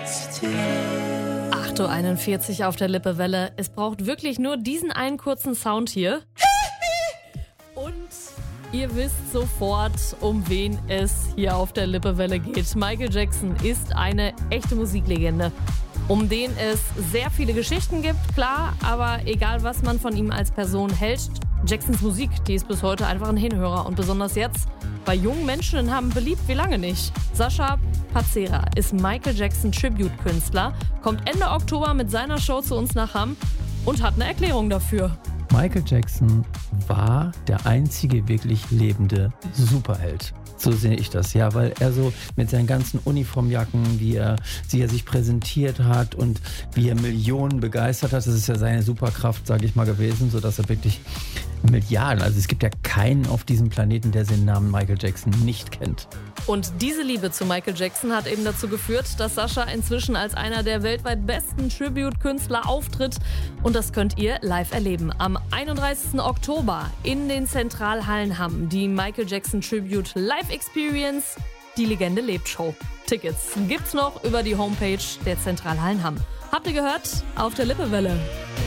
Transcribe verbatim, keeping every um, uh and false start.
acht Uhr einundvierzig auf der Lippewelle. Es braucht wirklich nur diesen einen kurzen Sound hier. Und ihr wisst sofort, um wen es hier auf der Lippewelle geht. Michael Jackson ist eine echte Musiklegende, um den es sehr viele Geschichten gibt, klar, aber egal was man von ihm als Person hält, Jacksons Musik, die ist bis heute einfach ein Hinhörer und besonders jetzt bei jungen Menschen in Hamm beliebt wie lange nicht. Sascha Pazera ist Michael Jackson Tribute-Künstler, kommt Ende Oktober mit seiner Show zu uns nach Hamm und hat eine Erklärung dafür. Michael Jackson war der einzige wirklich lebende Superheld. So sehe ich das, ja, weil er so mit seinen ganzen Uniformjacken, wie er, wie er sich präsentiert hat und wie er Millionen begeistert hat, das ist ja seine Superkraft, sage ich mal, gewesen, sodass er wirklich Milliarden, also es gibt ja keinen auf diesem Planeten, der den Namen Michael Jackson nicht kennt. Und diese Liebe zu Michael Jackson hat eben dazu geführt, dass Sascha inzwischen als einer der weltweit besten Tribute-Künstler auftritt. Und das könnt ihr live erleben. Am einunddreißigsten Oktober in den Zentralhallen Hamm. Die Michael Jackson Tribute Live Experience, die Legende lebt Show. Tickets gibt's noch über die Homepage der Zentralhallen Hamm. Habt ihr gehört? Auf der Lippewelle.